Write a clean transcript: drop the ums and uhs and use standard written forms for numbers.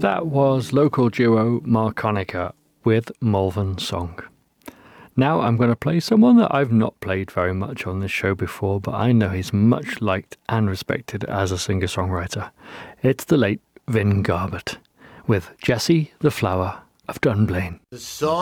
That was local duo Marconica with Malvern Song. Now I'm going to play someone that I've not played very much on this show before, but I know he's much liked and respected as a singer-songwriter. It's the late Vin Garbett with Jessie the Flower of Dunblane. The sun